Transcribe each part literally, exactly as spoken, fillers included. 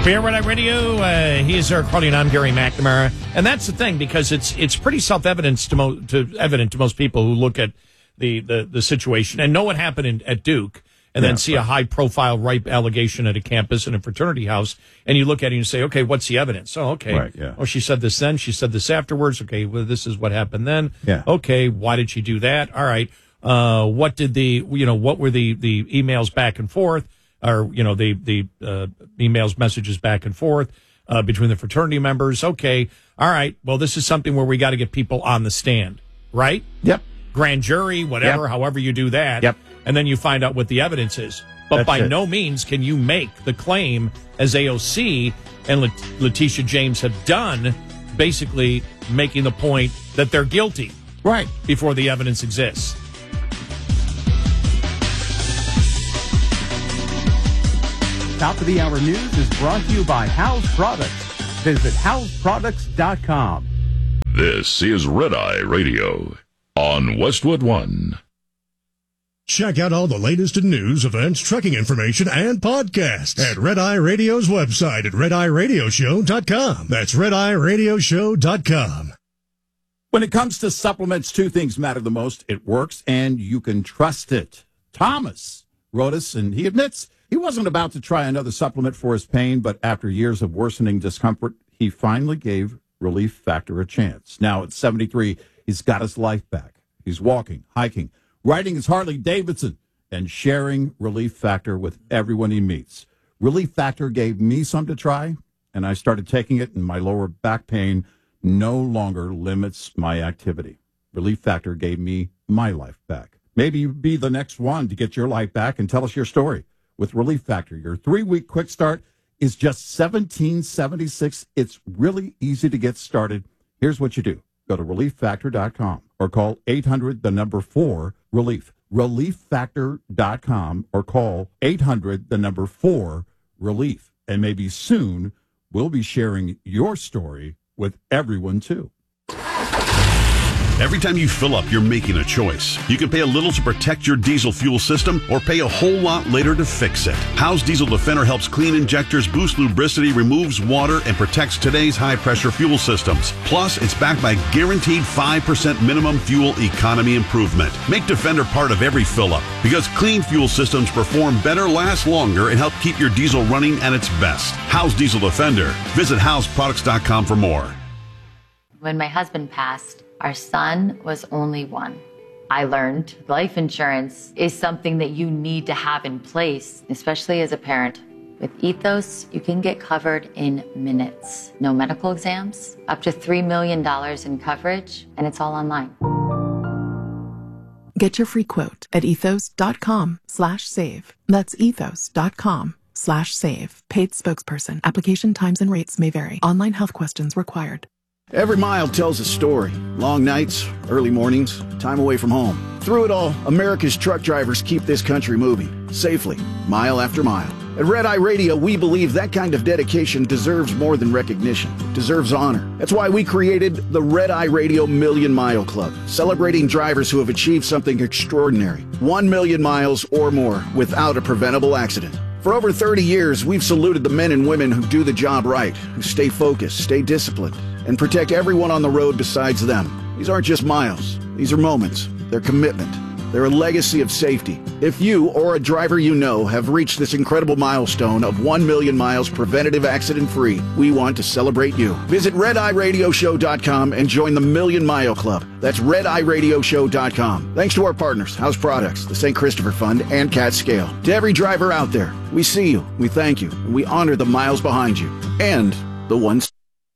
Here, Red Eye Radio. Uh, he is Eric Harley, and I'm Gary McNamara. And that's the thing, because it's it's pretty self-evident to, mo- to evident to most people who look at the, the, the situation and know what happened in, at Duke, and yeah, then see right. a high-profile rape allegation at a campus and a fraternity house, and you look at it and you say, okay, what's the evidence? Oh, okay. Right, yeah. Oh, she said this then. She said this afterwards. Okay, well, this is what happened then. Yeah. Okay, why did she do that? All right. Uh, what did the, you know, what were the, the emails back and forth? Or, you know, the, the uh, emails, messages back and forth uh, between the fraternity members. Okay, all right, well, this is something where we got to get people on the stand, right? Yep. Grand jury, whatever, yep. however you do that. Yep. And then you find out what the evidence is. But That's by it. no means can you make the claim, as A O C and Let- Letitia James have done, basically making the point that they're guilty. Right. Before the evidence exists. Top of the Hour News is brought to you by House Products. Visit house products dot com. This is Red Eye Radio on Westwood One. Check out all the latest in news, events, trucking information, and podcasts at Red Eye Radio's website at red eye radio show dot com. That's red eye radio show dot com. When it comes to supplements, two things matter the most. It works, and you can trust it. Thomas wrote us, and he admits he wasn't about to try another supplement for his pain, but after years of worsening discomfort, he finally gave Relief Factor a chance. Now at seventy-three, he's got his life back. He's walking, hiking, riding his Harley Davidson, and sharing Relief Factor with everyone he meets. Relief Factor gave me some to try, and I started taking it, and my lower back pain no longer limits my activity. Relief Factor gave me my life back. Maybe you'd be the next one to get your life back and tell us your story. With Relief Factor, your three-week quick start is just seventeen dollars and seventy-six cents. It's really easy to get started. Here's what you do. Go to relief factor dot com or call eight hundred, the number four, relief. relief factor dot com or call eight hundred, the number four, relief. And maybe soon we'll be sharing your story with everyone, too. Every time you fill up, you're making a choice. You can pay a little to protect your diesel fuel system or pay a whole lot later to fix it. Howe's Diesel Defender helps clean injectors, boost lubricity, removes water, and protects today's high-pressure fuel systems. Plus, it's backed by guaranteed five percent minimum fuel economy improvement. Make Defender part of every fill-up because clean fuel systems perform better, last longer, and help keep your diesel running at its best. Howe's Diesel Defender. Visit house products dot com for more. When my husband passed, our son was only one. I learned life insurance is something that you need to have in place, especially as a parent. With Ethos, you can get covered in minutes. No medical exams, up to three million dollars in coverage, and it's all online. Get your free quote at ethos dot com slash save. That's ethos dot com slash save. Paid spokesperson. Application times and rates may vary. Online health questions required. Every mile tells a story. Long nights, early mornings, time away from home. Through it all, America's truck drivers keep this country moving, safely, mile after mile. At Red Eye Radio, we believe that kind of dedication deserves more than recognition, deserves honor. That's why we created the Red Eye Radio Million Mile Club, celebrating drivers who have achieved something extraordinary. One million miles or more without a preventable accident. For over thirty years, we've saluted the men and women who do the job right, who stay focused, stay disciplined, and protect everyone on the road besides them. These aren't just miles. These are moments. They're commitment. They're a legacy of safety. If you or a driver you know have reached this incredible milestone of one million miles preventative accident-free, we want to celebrate you. Visit red eye radio show dot com and join the Million Mile Club. That's red eye radio show dot com. Thanks to our partners, House Products, the Saint Christopher Fund, and Cat Scale. To every driver out there, we see you, we thank you, and we honor the miles behind you, and the ones...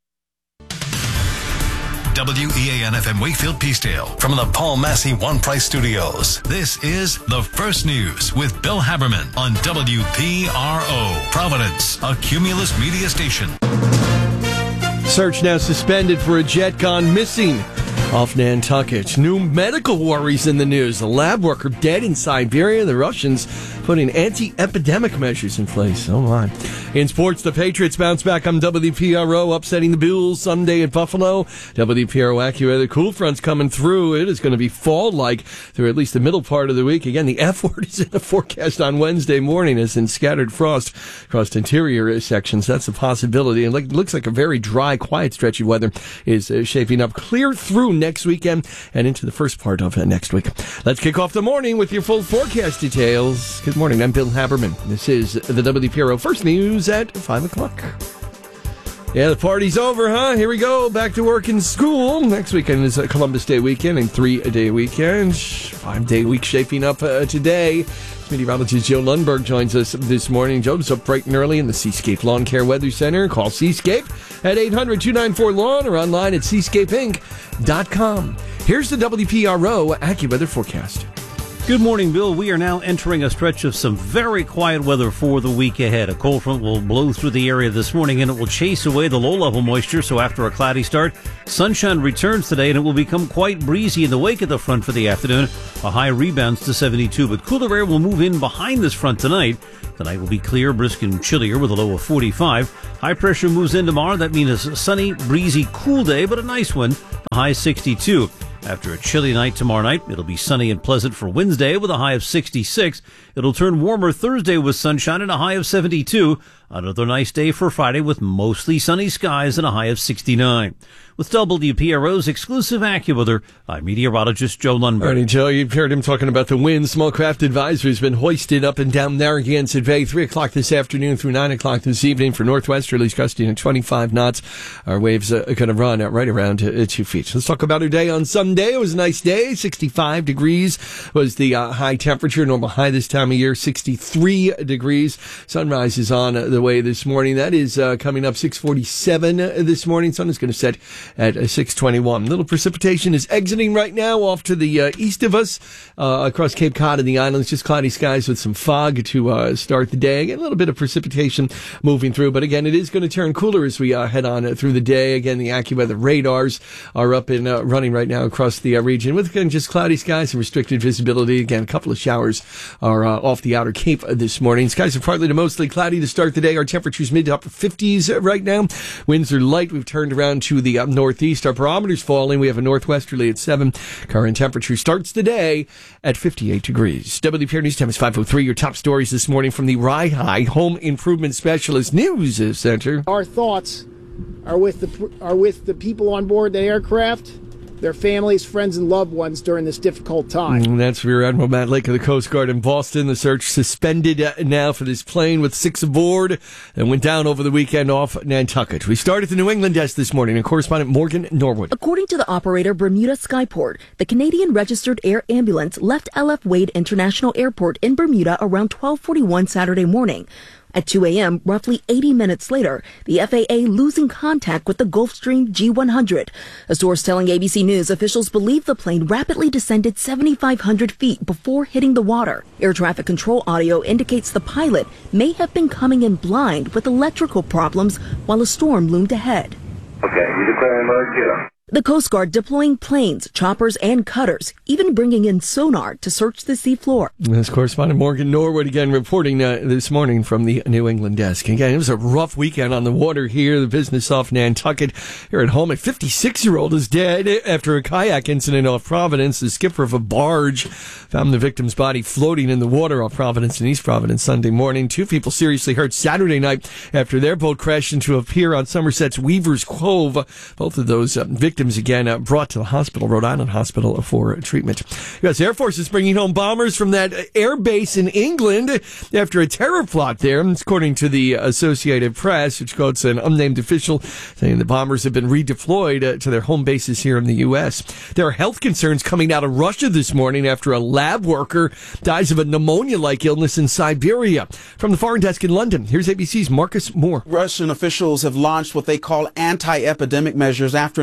W E A N F M Wakefield Peacedale from the Paul Massey One Price Studios. This is The First News with Bill Haberman on W P R O, Providence, a Cumulus media station. Search now suspended for a jet gone missing. Off Nantucket. New medical worries in the news. A lab worker dead in Siberia. The Russians putting anti-epidemic measures in place. Oh, my. In sports, the Patriots bounce back on W P R O, upsetting the Bills Sunday at Buffalo. W P R O AccuWeather cool front's coming through. It is going to be fall-like through at least the middle part of the week. Again, the F word is in the forecast on Wednesday morning, as in scattered frost across interior sections. That's a possibility. And it looks like a very dry, quiet stretch of weather is uh, shaping up clear through next weekend and into the first part of uh, next week. Let's kick off the morning with your full forecast details. Good morning. I'm Bill Haberman. This is the W P R O First News at five o'clock. Yeah, the party's over, huh? Here we go. Back to work and school. Next weekend is a Columbus Day weekend and three-day weekend. Five-day week shaping up uh, today. Meteorologist Joe Lundberg joins us this morning. Joe's up bright and early in the Seascape Lawn Care Weather Center. Call Seascape at eight hundred, two nine four, lawn or online at seascape inc dot com. Here's the W P R O AccuWeather forecast. Good morning, Bill. We are now entering a stretch of some very quiet weather for the week ahead. A cold front will blow through the area this morning, and it will chase away the low-level moisture. So after a cloudy start, sunshine returns today, and it will become quite breezy in the wake of the front for the afternoon. A high rebounds to seventy-two, but cooler air will move in behind this front tonight. Tonight will be clear, brisk, and chillier with a low of forty-five. High pressure moves in tomorrow. That means a sunny, breezy, cool day, but a nice one. A high sixty-two. After a chilly night tomorrow night, it'll be sunny and pleasant for Wednesday with a high of sixty-six. It'll turn warmer Thursday with sunshine and a high of seventy-two. Another nice day for Friday with mostly sunny skies and a high of sixty-nine. With W P R O's exclusive AccuWeather, I'm meteorologist Joe Lundberg. All right, Joe, you've heard him talking about the wind. Small craft advisory has been hoisted up and down Narragansett Bay, three o'clock this afternoon through nine o'clock this evening for northwesterlies gusting at twenty-five knots. Our waves uh, are going to run right around uh, two feet. Let's talk about our day on Sunday. It was a nice day. sixty-five degrees was the uh, high temperature. Normal high this time of year, sixty-three degrees. Sunrise is on uh, the way this morning. That is uh, coming up six forty-seven uh, this morning. Sun is going to set at uh, six twenty-one. Little precipitation is exiting right now off to the uh, east of us uh, across Cape Cod and the islands. Just cloudy skies with some fog to uh, start the day. Again, a little bit of precipitation moving through, but again, it is going to turn cooler as we uh, head on uh, through the day. Again, the AccuWeather radars are up and uh, running right now across the uh, region with again just cloudy skies and restricted visibility. Again, a couple of showers are uh, off the outer Cape uh, this morning. Skies are partly to mostly cloudy to start the day. Our temperatures mid to upper fifties uh, right now. Winds are light. We've turned around to the uh, northeast. Our barometer's falling. We have a northwesterly at seven. Current temperature starts the day at fifty-eight degrees. W P R News time is five oh three. Your top stories this morning from the Rye High Home Improvement Specialist News Center. Our thoughts are with the are with the people on board the aircraft, their families, friends, and loved ones during this difficult time. And that's Rear Admiral Matt Lake of the Coast Guard in Boston. The search suspended uh, now for this plane with six aboard and went down over the weekend off Nantucket. We start at the New England desk this morning, and correspondent Morgan Norwood. According to the operator Bermuda Skyport, the Canadian registered air ambulance left L F Wade International Airport in Bermuda around twelve forty-one Saturday morning. At two a.m., roughly eighty minutes later, the F A A losing contact with the Gulfstream G one hundred. A source telling A B C News officials believe the plane rapidly descended seventy-five hundred feet before hitting the water. Air traffic control audio indicates the pilot may have been coming in blind with electrical problems while a storm loomed ahead. Okay, you declare emergency. The Coast Guard deploying planes, choppers, and cutters, even bringing in sonar to search the seafloor. This correspondent Morgan Norwood again reporting uh, this morning from the New England desk. Again, it was a rough weekend on the water here. The business off Nantucket. Here at home, a fifty-six-year-old is dead after a kayak incident off Providence. The skipper of a barge found the victim's body floating in the water off Providence and East Providence Sunday morning. Two people seriously hurt Saturday night after their boat crashed into a pier on Somerset's Weaver's Cove. Both of those uh, victims again uh, brought to the hospital, Rhode Island Hospital, for treatment. U S Air Force is bringing home bombers from that air base in England after a terror plot there. According to the Associated Press, which quotes an unnamed official saying the bombers have been redeployed uh, to their home bases here in the U S. There are health concerns coming out of Russia this morning after a lab worker dies of a pneumonia-like illness in Siberia. From the foreign desk in London, here's A B C's Marcus Moore. Russian officials have launched what they call anti-epidemic measures after an employee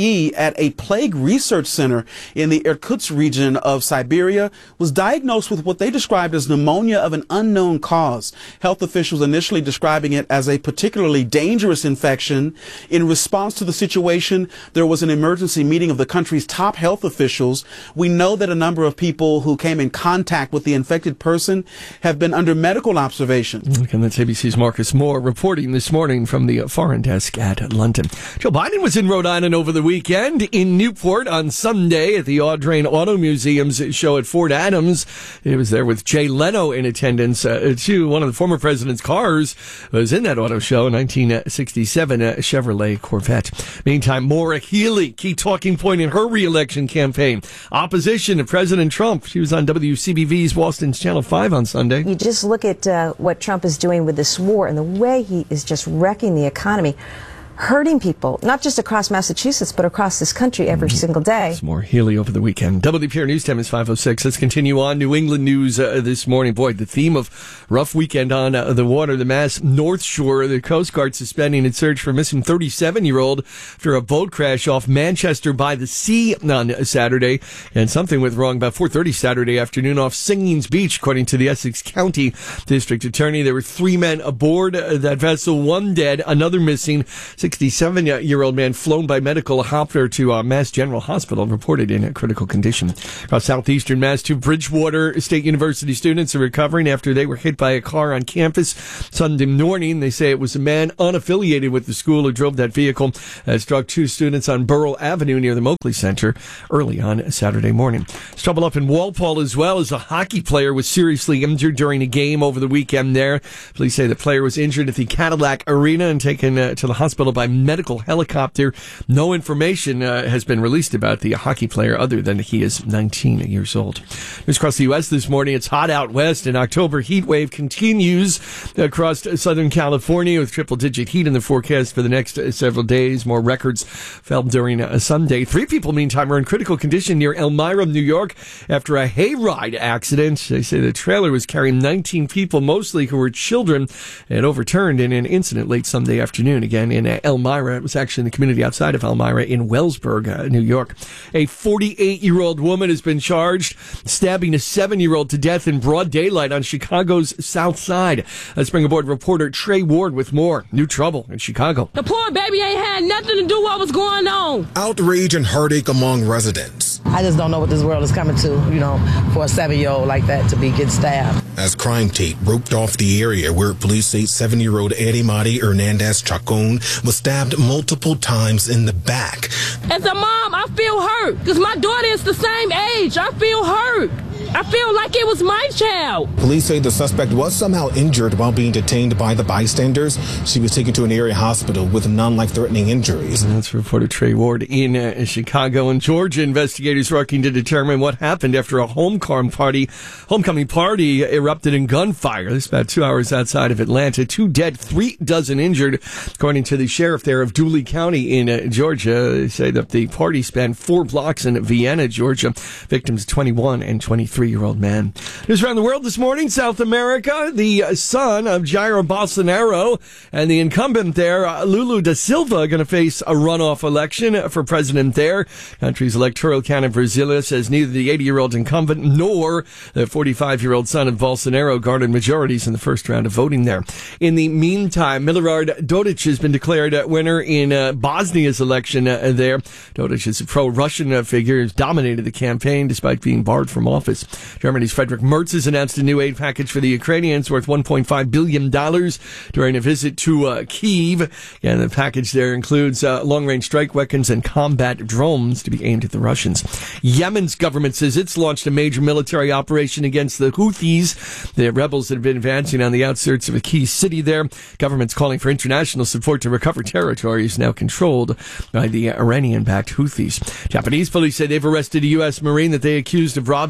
employee at a plague research center in the Irkutsk region of Siberia was diagnosed with what they described as pneumonia of an unknown cause. Health officials initially describing it as a particularly dangerous infection. In response to the situation, there was an emergency meeting of the country's top health officials. We know that a number of people who came in contact with the infected person have been under medical observation. And that's A B C's Marcus Moore reporting this morning from the foreign desk at London. Joe Biden was in Rhode Island over the weekend, in Newport on Sunday at the Audrain Auto Museum's show at Fort Adams. He was there with Jay Leno in attendance, uh, too. One of the former president's cars was in that auto show, a nineteen sixty-seven uh, Chevrolet Corvette. Meantime, Maura Healey, key talking point in her re-election campaign. Opposition to President Trump. She was on W C B V's Boston's Channel five on Sunday. You just look at uh, what Trump is doing with this war and the way he is just wrecking the economy, hurting people, not just across Massachusetts, but across this country every mm-hmm. single day. It's more Healy over the weekend. W P R News time is five oh six. Let's continue on. New England news uh, this morning. Boy, the theme of rough weekend on uh, the water. The Mass North Shore, the Coast Guard suspending its search for missing thirty-seven-year-old after a boat crash off Manchester by the Sea on Saturday. And something went wrong about four thirty Saturday afternoon off Singings Beach, according to the Essex County District Attorney. There were three men aboard uh, that vessel, one dead, another missing. sixty-seven-year-old man flown by medical helicopter to uh, Mass General Hospital, reported in a critical condition. Across southeastern Mass, two Bridgewater State University students are recovering after they were hit by a car on campus Sunday morning. They say it was a man unaffiliated with the school who drove that vehicle that struck two students on Burrell Avenue near the Moakley Center early on Saturday morning. There's trouble up in Walpole as well, as a hockey player was seriously injured during a game over the weekend there. Police say the player was injured at the Cadillac Arena and taken uh, to the hospital by medical helicopter. No information uh, has been released about the hockey player other than he is nineteen years old. News across the U S this morning. It's hot out west. An October heat wave continues across Southern California with triple-digit heat in the forecast for the next several days. More records fell during a Sunday. Three people, meantime, are in critical condition near Elmira, New York, after a hayride accident. They say the trailer was carrying nineteen people, mostly who were children, and overturned in an incident late Sunday afternoon. Again, in Elmira. It was actually in the community outside of Elmira in Wellsburg, uh, New York. A forty-eight-year-old woman has been charged stabbing a seven-year-old to death in broad daylight on Chicago's South Side. Let's bring aboard reporter Trey Ward with more. New trouble in Chicago. The poor baby ain't had nothing to do with what was going on. Outrage and heartache among residents. I just don't know what this world is coming to, you know, for a seven-year-old like that to be getting stabbed. As crime tape roped off the area where police say seven-year-old Eddie Mari Hernandez Chacon was stabbed multiple times in the back. As a mom, I feel hurt because my daughter is the same age. I feel hurt. I feel like it was my child. Police say the suspect was somehow injured while being detained by the bystanders. She was taken to an area hospital with non-life-threatening injuries. And that's reporter Trey Ward in uh, Chicago. In Georgia, investigators working to determine what happened after a homecoming party, homecoming party erupted in gunfire. This is about two hours outside of Atlanta. Two dead, three dozen injured, according to the sheriff there of Dooley County in uh, Georgia. They say that the party spanned four blocks in Vienna, Georgia. Victims twenty-one and twenty-three-year-old man. News around the world this morning. South America, the son of Jair Bolsonaro and the incumbent there, uh, Lula da Silva, going to face a runoff election for president there. Country's electoral candidate Brasilia says neither the eighty-year-old incumbent nor the forty-five-year-old son of Bolsonaro garnered majorities in the first round of voting there. In the meantime, Milorad Dodik has been declared uh, winner in uh, Bosnia's election uh, there. Dodik is a pro-Russian uh, figure who's dominated the campaign despite being barred from office. Germany's Friedrich Merz has announced a new aid package for the Ukrainians worth one point five billion dollars during a visit to uh, Kyiv. And the package there includes uh, long-range strike weapons and combat drones to be aimed at the Russians. Yemen's government says it's launched a major military operation against the Houthis, the rebels that have been advancing on the outskirts of a key city there. Government's calling for international support to recover territories now controlled by the Iranian-backed Houthis. Japanese police say they've arrested a U S Marine that they accused of robbing and killing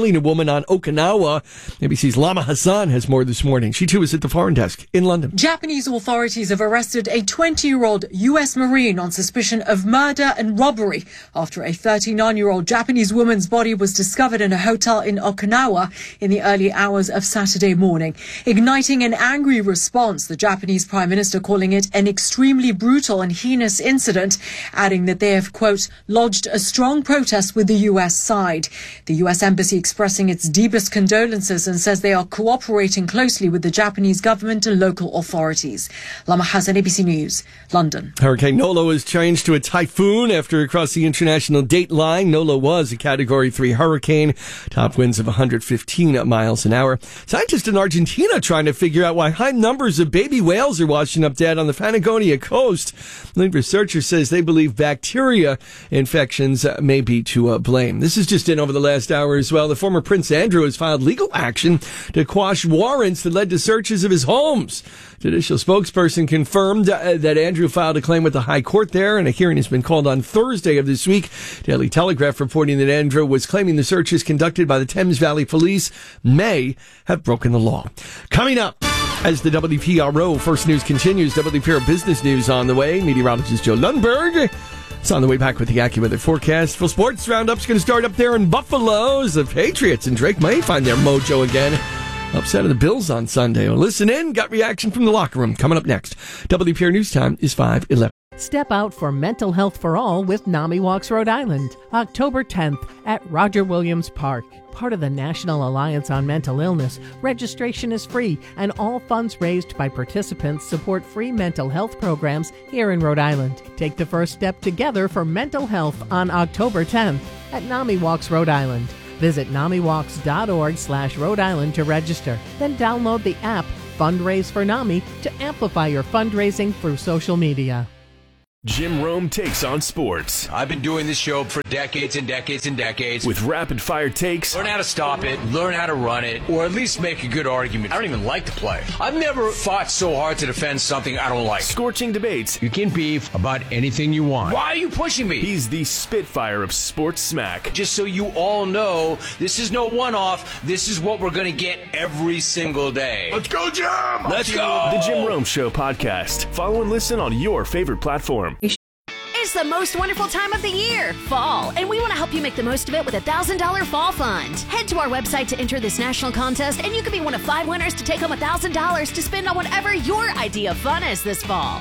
killing a woman on Okinawa. A B C's Lama Hassan has more this morning. She too is at the foreign desk in London. Japanese authorities have arrested a twenty-year-old U S Marine on suspicion of murder and robbery after a thirty-nine-year-old Japanese woman's body was discovered in a hotel in Okinawa in the early hours of Saturday morning, igniting an angry response, the Japanese Prime Minister calling it an extremely brutal and heinous incident, adding that they have, quote, lodged a strong protest with the U S side. The U S Embassy expressing its deepest condolences and says they are cooperating closely with the Japanese government and local authorities. Lama Hassan, A B C News, London. Hurricane Nola was changed to a typhoon after crossing the international date line. Nola was a Category three hurricane, top winds of one hundred fifteen miles an hour. Scientists in Argentina trying to figure out why high numbers of baby whales are washing up dead on the Patagonia coast. Lead researcher says they believe bacteria infections may be to uh, blame. This is just in over the last hour as well. The former Prince Andrew has filed legal action to quash warrants that led to searches of his homes. Judicial spokesperson confirmed uh, that Andrew filed a claim with the High Court there, and a hearing has been called on Thursday of this week. Daily Telegraph reporting that Andrew was claiming the searches conducted by the Thames Valley Police may have broken the law. Coming up, as the W P R O First News continues, W P R Business News on the way. Meteorologist Joe Lundberg is on the way back with the AccuWeather forecast. Full Sports Roundup's going to start up there in Buffalo. The Patriots and Drake may find their mojo again. Upset of the Bills on Sunday. Well, listen in. Got reaction from the locker room coming up next. W P R News Time is five eleven. Step out for mental health for all with NAMI Walks Rhode Island, October tenth at Roger Williams Park. Part of the National Alliance on Mental Illness, registration is free, and all funds raised by participants support free mental health programs here in Rhode Island. Take the first step together for mental health on October tenth at NAMI Walks Rhode Island. Visit namiwalks.org slash Rhode Island to register. Then download the app Fundraise for NAMI to amplify your fundraising through social media. Jim Rome takes on sports. I've been doing this show for decades and decades and decades. With rapid-fire takes. Learn how to stop it, learn how to run it, or at least make a good argument. I don't even like to play. I've never fought so hard to defend something I don't like. Scorching debates. You can beef about anything you want. Why are you pushing me? He's the Spitfire of sports smack. Just so you all know, this is no one-off. This is what we're going to get every single day. Let's go, Jim! Let's go! The Jim Rome Show podcast. Follow and listen on your favorite platform. It's the most wonderful time of the year, fall, and we want to help you make the most of it with a one thousand dollars Fall Fund. Head to our website to enter this national contest, and you could be one of five winners to take home one thousand dollars to spend on whatever your idea of fun is this fall.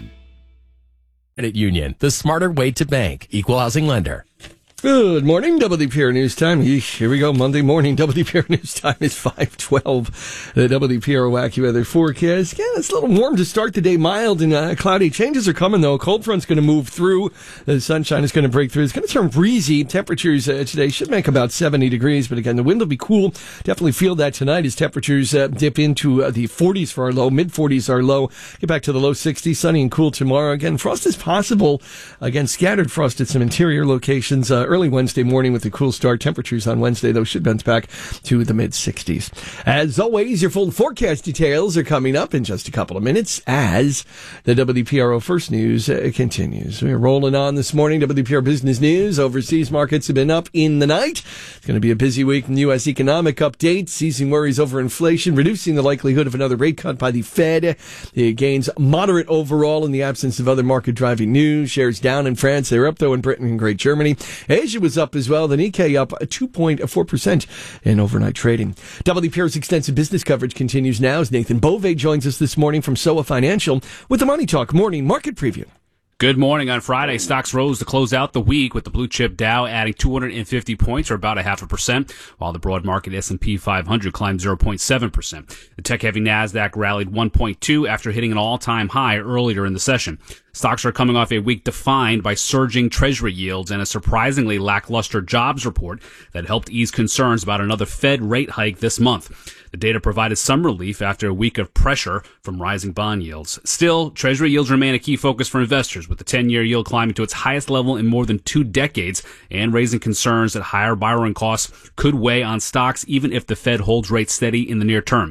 Credit Union, the smarter way to bank. Equal housing lender. Good morning, W P R News Time. Here we go, Monday morning. W P R News Time is five twelve. The W P R O AccuWeather forecast. Yeah, it's a little warm to start the day, mild and uh, cloudy. Changes are coming, though. A cold front's going to move through. The sunshine is going to break through. It's going to turn breezy. Temperatures uh, today should make about seventy degrees, but again, the wind will be cool. Definitely feel that tonight as temperatures uh, dip into uh, the forties for our low. mid-forties are low. Get back to the low sixties. Sunny and cool tomorrow. Again, frost is possible. Again, scattered frost at some interior locations. Uh, early Wednesday morning with the cool start. Temperatures on Wednesday, though, should bounce back to the mid-sixties. As always, your full forecast details are coming up in just a couple of minutes as the W P R O First News uh, continues. We're rolling on this morning. W P R Business News. Overseas markets have been up in the night. It's going to be a busy week in the U S economic update. Seizing worries over inflation, reducing the likelihood of another rate cut by the Fed. The gains moderate overall in the absence of other market-driving news. Shares down in France. They were up, though, in Britain and Great Germany. Asia was up as well. The Nikkei up two point four percent in overnight trading. W P R's extensive business coverage continues now as Nathan Bove joins us this morning from S O A Financial with the Money Talk Morning Market Preview. Good morning. On Friday, stocks rose to close out the week with the blue chip Dow adding two hundred fifty points, or about a half a percent, while the broad market S and P five hundred climbed zero point seven percent. The tech-heavy NASDAQ rallied one point two after hitting an all-time high earlier in the session. Stocks are coming off a week defined by surging Treasury yields and a surprisingly lackluster jobs report that helped ease concerns about another Fed rate hike this month. The data provided some relief after a week of pressure from rising bond yields. Still, Treasury yields remain a key focus for investors, with the ten-year yield climbing to its highest level in more than two decades and raising concerns that higher borrowing costs could weigh on stocks even if the Fed holds rates steady in the near term.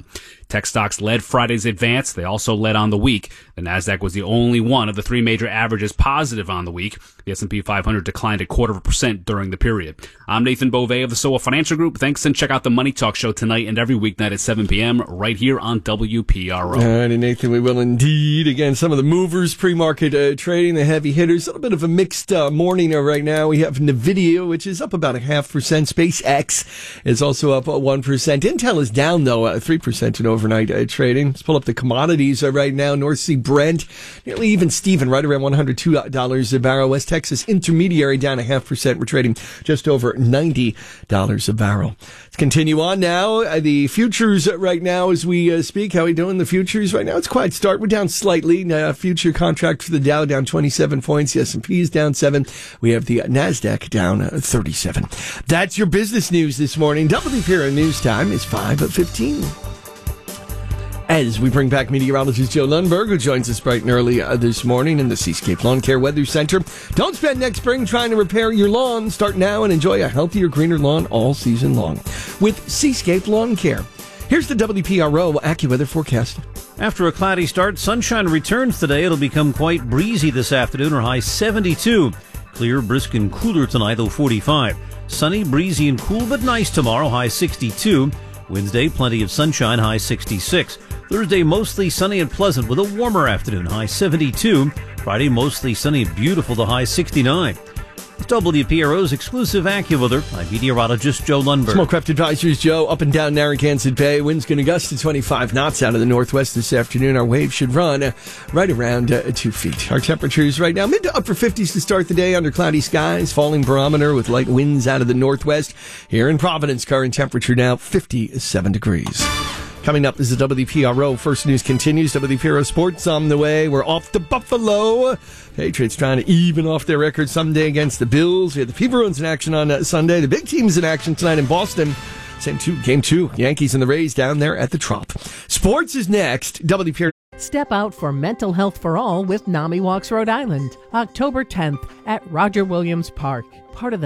Tech stocks led Friday's advance. They also led on the week. The Nasdaq was the only one of the three major averages positive on the week. The S and P five hundred declined a quarter of a percent during the period. I'm Nathan Beauvais of the S O A Financial Group. Thanks, and check out the Money Talk Show tonight and every weeknight at seven p.m. right here on W P R O. All right, and Nathan, we will indeed. Again, some of the movers, pre-market uh, trading, the heavy hitters. A little bit of a mixed uh, morning uh, right now. We have NVIDIA, which is up about a half percent. SpaceX is also up uh, one percent. Intel is down, though, uh, three percent in overnight uh, trading. Let's pull up the commodities uh, right now. North Sea Brent, nearly even Steven, right around one hundred two dollars a barrel. West Texas Intermediary down a half percent. We're trading just over ninety dollars a barrel. Let's continue on now. Uh, the futures uh, right now as we uh, speak. How are we doing the futures right now? It's a quiet start. We're down slightly. Uh, future contract for the Dow down twenty-seven points. The S and P is down seven. We have the NASDAQ down uh, thirty-seven. That's your business news this morning. W P R O News Time is five fifteen. As we bring back meteorologist Joe Lundberg, who joins us bright and early uh, this morning in the Seascape Lawn Care Weather Center. Don't spend next spring trying to repair your lawn. Start now and enjoy a healthier, greener lawn all season long with Seascape Lawn Care. Here's the W P R O AccuWeather forecast. After a cloudy start, sunshine returns today. It'll become quite breezy this afternoon, or high seventy-two. Clear, brisk, and cooler tonight, low forty-five. Sunny, breezy, and cool, but nice tomorrow, high sixty-two. Wednesday, plenty of sunshine, high sixty-six. Thursday, mostly sunny and pleasant with a warmer afternoon, high seventy-two. Friday, mostly sunny and beautiful, the high sixty-nine. It's W P R O's exclusive AccuWeather. I'm meteorologist Joe Lundberg. Smallcraft Advisors, Joe. Up and down Narragansett Bay. Winds going to gust to twenty-five knots out of the northwest this afternoon. Our waves should run uh, right around uh, two feet. Our temperatures right now, mid to upper fifties to start the day under cloudy skies. Falling barometer with light winds out of the northwest. Here in Providence, current temperature now fifty-seven degrees. Coming up is the W P R O First News continues. W P R O Sports on the way. We're off to Buffalo. Patriots trying to even off their record someday against the Bills. We had the Fever Runs in action on uh, Sunday. The big team's in action tonight in Boston. Same two, game two. Yankees and the Rays down there at the Trop. Sports is next. W P R O. Step out for mental health for all with NAMI Walks Rhode Island, October tenth at Roger Williams Park. Part of the